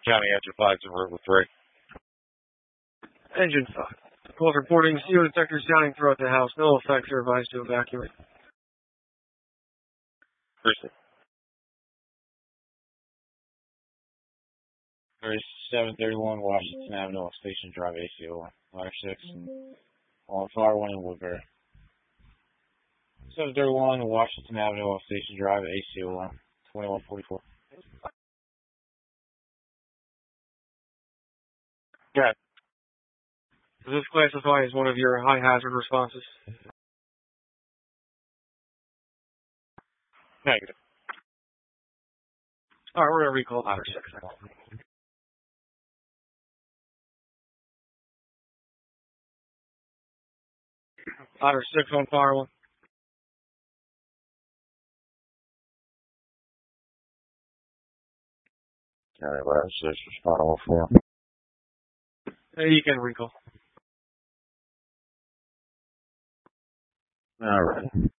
County after 5 to River 3. Engine 5. Calls reporting CO detectors sounding throughout the house. No effects are advised to evacuate. Appreciate it. 3731 Washington Avenue off Station Drive, ACO 1. Ladder 6 and on fire 1 in Woodbury. 731 Washington Avenue off Station Drive, ACO 1. 2144. Yeah. Does this classify as one of your high hazard responses? Negative. Alright, we're going to recall ladder 6. Ladder 6 on fire 1. County Ladder 6, respond all 4. Hey, you can recall. Alright.